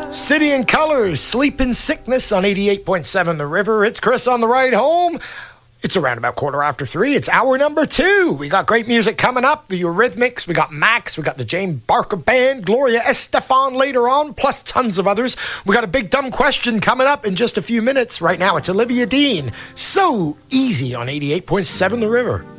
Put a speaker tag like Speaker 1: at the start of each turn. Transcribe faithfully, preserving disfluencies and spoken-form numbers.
Speaker 1: City and Colors, Sleep in Sickness on eighty-eight point seven The River. It's Chris on the ride home. It's around about quarter after three. It's hour number two. We got great music coming up. The Eurythmics, we got Max, we got the Jane Barker Band, Gloria Estefan later on, plus tons of others. We got a big dumb question coming up in just a few minutes. Right now, it's Olivia Dean. So Easy on eighty-eight point seven The River.